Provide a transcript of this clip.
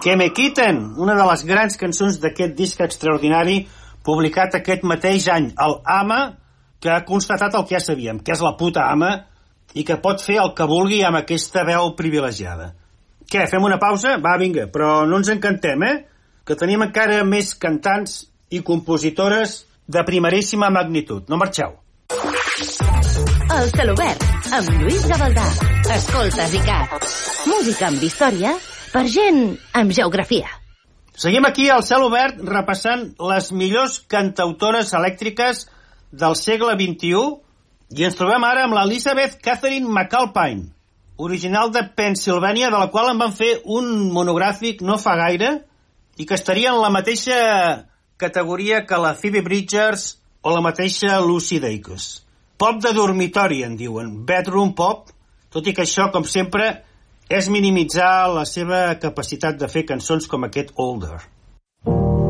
Que me quiten, una de les grans cançons d'aquest disc extraordinari publicat aquest mateix any, el Ama, que ha constatat el que ja sabíem, que és la puta ama i que pot fer el que vulgui amb aquesta veu privilegiada. Què, fem una pausa? Va, vinga, però no ens encantem, que tenim encara més cantants i compositores de primeríssima magnitud. No marxeu. El Celobert, amb Lluís Gavaldà. Escoltes ICAT. Música amb història per gent amb geografia. Seguim aquí al Cel Obert repassant les millors cantautores elèctriques del segle XXI i ens trobem ara amb l'Elizabeth Catherine McAlpine, original de Pennsilvània, de la qual en van fer un monogràfic no fa gaire i que estaria en la mateixa categoria que la Phoebe Bridgers o la mateixa Lucy Dacus. Pop de dormitori, en diuen, bedroom pop, tot i que això, com sempre, és minimitzar la seva capacitat de fer cançons com aquest Older.